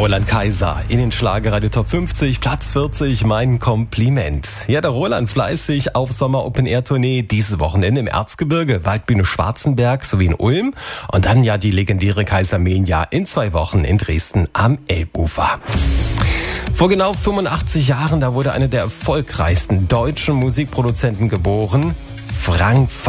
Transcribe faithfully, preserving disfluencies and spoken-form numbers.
Roland Kaiser in den Schlagerradio Top fünfzig, Platz vierzig, mein Kompliment. Ja, der Roland fleißig auf Sommer-Open-Air-Tournee, dieses Wochenende im Erzgebirge, Waldbühne Schwarzenberg sowie in Ulm und dann ja die legendäre Kaisermania in zwei Wochen in Dresden am Elbufer. Vor genau fünfundachtzig Jahren, da wurde einer der erfolgreichsten deutschen Musikproduzenten geboren, Frank